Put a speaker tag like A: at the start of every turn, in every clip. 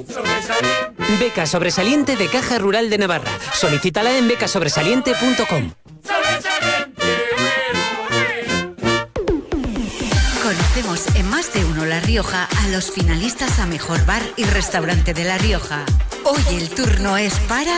A: Beca sobresaliente de Caja Rural de Navarra. Solicítala en becasobresaliente.com.
B: Conocemos en Más de Uno La Rioja a los finalistas a Mejor Bar y Restaurante de La Rioja. Hoy el turno es para...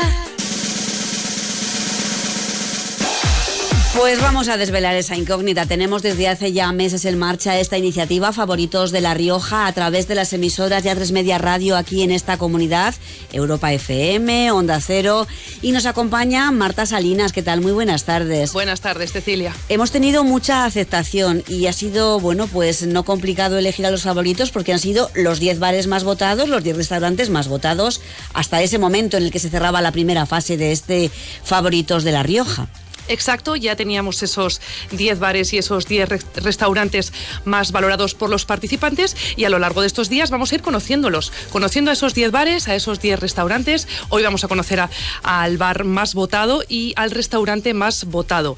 C: Pues vamos a desvelar esa incógnita. Tenemos desde hace ya meses en marcha esta iniciativa Favoritos de La Rioja a través de las emisoras de A3 Media Radio aquí en esta comunidad, Europa FM, Onda Cero, y nos acompaña Marta Salinas. ¿Qué tal? Muy buenas tardes.
D: Buenas tardes, Cecilia.
C: Hemos tenido mucha aceptación y ha sido, bueno, pues no complicado elegir a los favoritos porque han sido los 10 bares más votados, los 10 restaurantes más votados hasta ese momento en el que se cerraba la primera fase de este Favoritos de La Rioja.
D: Exacto, ya teníamos esos 10 bares y esos 10 restaurantes más valorados por los participantes y a lo largo de estos días vamos a ir conociéndolos, conociendo a esos 10 bares, a esos 10 restaurantes. Hoy vamos a conocer al bar más votado y al restaurante más votado.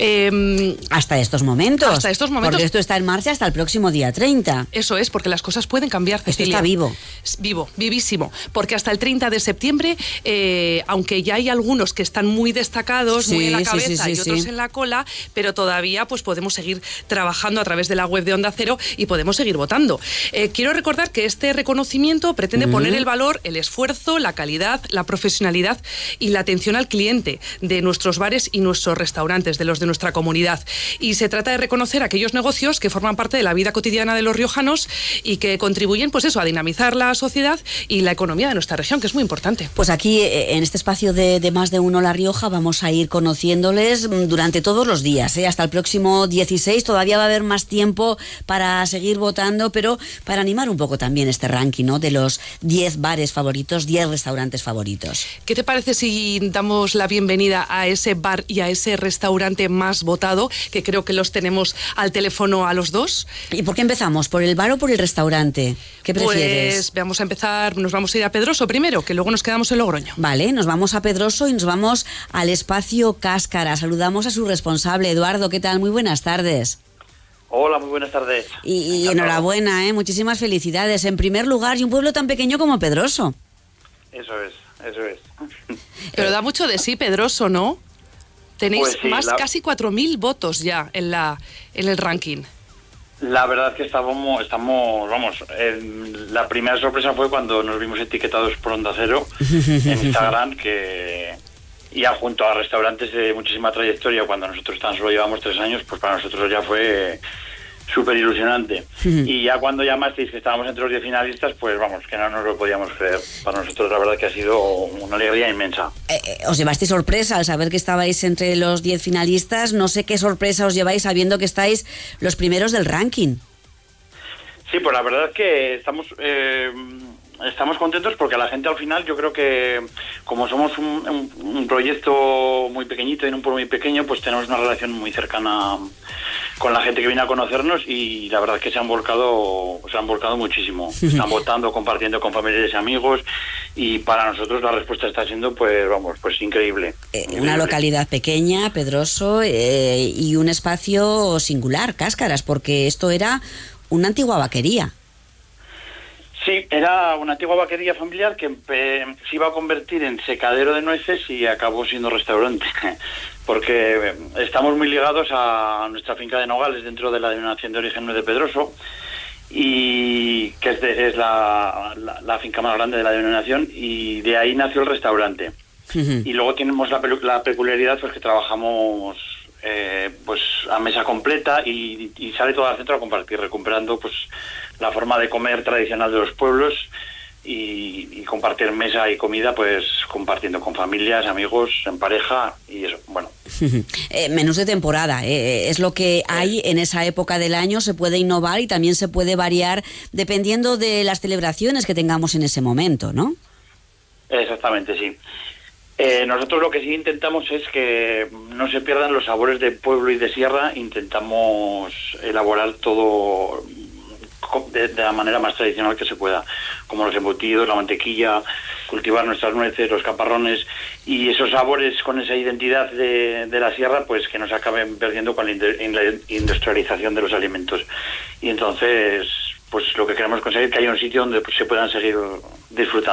C: Hasta estos momentos.
D: Hasta estos momentos.
C: Porque esto está en marcha hasta el próximo día 30.
D: Eso es, porque las cosas pueden cambiar, Cecilia.
C: Esto está vivo.
D: Vivo, vivísimo. Porque hasta el 30 de septiembre, aunque ya hay algunos que están muy destacados, muy en la cabeza, y otros en la cola, pero todavía pues podemos seguir trabajando a través de la web de Onda Cero y podemos seguir votando. Quiero recordar que este reconocimiento pretende poner el valor, el esfuerzo, la calidad, la profesionalidad y la atención al cliente de nuestros bares y nuestros restaurantes, de los de nuestra comunidad. Y se trata de reconocer aquellos negocios que forman parte de la vida cotidiana de los riojanos y que contribuyen, pues eso, a dinamizar la sociedad y la economía de nuestra región, que es muy importante.
C: Pues aquí, en este espacio de Más de Uno La Rioja, vamos a ir conociéndoles durante todos los días, hasta el próximo 16. Todavía va a haber más tiempo para seguir votando, pero para animar un poco también este ranking, ¿no?, de los 10 bares favoritos, 10 restaurantes favoritos.
D: ¿Qué te parece si damos la bienvenida a ese bar y a ese restaurante más votado, que creo que los tenemos al teléfono a los dos?
C: ¿Y por qué empezamos? ¿Por el bar o por el restaurante? ¿Qué prefieres?
D: Pues vamos a empezar, nos vamos a ir a Pedroso primero, que luego nos quedamos en Logroño.
C: Vale, nos vamos a Pedroso y nos vamos al espacio Cáscara. Saludamos a su responsable, Eduardo. ¿Qué tal? Muy buenas tardes.
E: Hola, muy buenas tardes.
C: Y enhorabuena, muchísimas felicidades. En primer lugar, y un pueblo tan pequeño como Pedroso.
E: Eso es.
D: Pero da mucho de sí, Pedroso, ¿no? Tenéis
E: pues sí,
D: casi 4.000 votos ya en el ranking.
E: La verdad es que estamos la primera sorpresa fue cuando nos vimos etiquetados por Onda Cero en Instagram, y junto a restaurantes de muchísima trayectoria, cuando nosotros tan solo llevamos 3 años, pues para nosotros ya fue súper ilusionante. Y ya cuando llamasteis que estábamos entre los 10 finalistas, pues vamos, que no nos lo podíamos creer. Para nosotros la verdad que ha sido una alegría inmensa.
C: Os llevasteis sorpresa al saber que estabais entre los 10 finalistas. No sé qué sorpresa os lleváis sabiendo que estáis los primeros del ranking.
E: Sí, pues la verdad es que estamos contentos porque a la gente al final, yo creo que como somos un proyecto muy pequeñito y en un pueblo muy pequeño, pues tenemos una relación muy cercana con la gente que viene a conocernos y la verdad es que se han volcado muchísimo. Están votando, compartiendo con familiares y amigos y para nosotros la respuesta está siendo pues increíble.
C: Una localidad pequeña, Pedroso, y un espacio singular, Cáscaras, porque esto era una antigua vaquería.
E: Sí, era una antigua vaquería familiar que se iba a convertir en secadero de nueces y acabó siendo restaurante, porque estamos muy ligados a nuestra finca de Nogales dentro de la denominación de origen de Pedroso, y que es la finca más grande de la denominación, y de ahí nació el restaurante. Y luego tenemos la peculiaridad pues que trabajamos pues a mesa completa y sale todo al centro a compartir, recuperando pues la forma de comer tradicional de los pueblos y compartir mesa y comida, pues compartiendo con familias, amigos, en pareja y eso, bueno.
C: Menús de temporada, es lo que hay en esa época del año. Se puede innovar y también se puede variar dependiendo de las celebraciones que tengamos en ese momento, ¿no?
E: Exactamente, sí. Nosotros lo que sí intentamos es que no se pierdan los sabores de pueblo y de sierra. Intentamos elaborar todo de la manera más tradicional que se pueda, como los embutidos, la mantequilla, cultivar nuestras nueces, los caparrones, y esos sabores con esa identidad de la sierra, pues que no se acaben perdiendo con la industrialización de los alimentos. Y entonces, pues lo que queremos conseguir es que haya un sitio donde pues, se puedan seguir disfrutando.